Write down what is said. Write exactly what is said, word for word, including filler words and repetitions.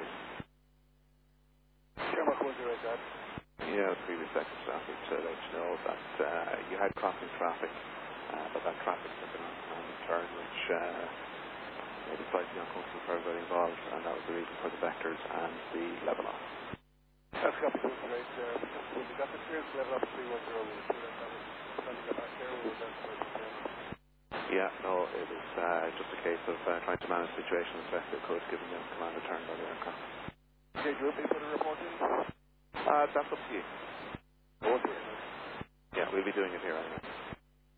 please. Shamrock one zero eight, that. Yeah, previous sector staff to let you know that uh, you had crossing traffic, uh, but that traffic took an on turn which uh, made it slightly uncomfortable for everybody involved, and that was the reason for the vectors and the level off. That's got to be great. Uh, when we got the clearance level up three one zero, we were sure that that was trying to get back there, we were then for Yeah, no, it was uh, just a case of uh, trying to manage the situation as best we could, given the command return by the aircraft. Okay, do you want me to put a report in? Uh, that's up to you. Oh, okay. Yeah, we'll be doing it here anyway.